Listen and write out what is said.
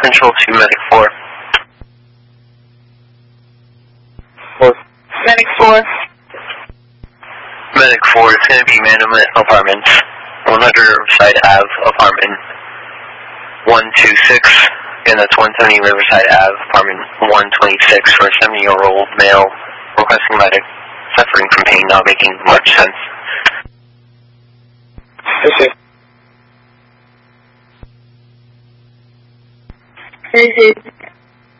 Control to Medic 4. Medic 4. Medic 4, it's going to be Management Apartments, 100 Riverside Ave, Apartment 126, and that's 170 Riverside Ave, Apartment 126, for a 70-year-old male requesting medic, suffering from pain, not making much sense. Okay.